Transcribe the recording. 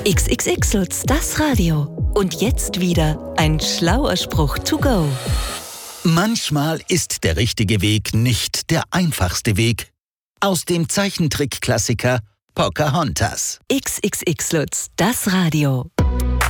XXX Lutz, das Radio. Und jetzt wieder ein schlauer Spruch to go. Manchmal ist der richtige Weg nicht der einfachste Weg. Aus dem Zeichentrick-Klassiker Pocahontas. XXX Lutz, das Radio.